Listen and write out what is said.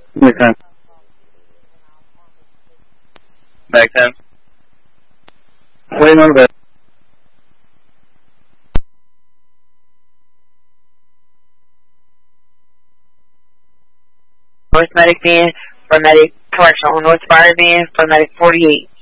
Back 10. Back 10. Wait on bit. North Medic van, paramedic correctional, North Fire van, paramedic 48.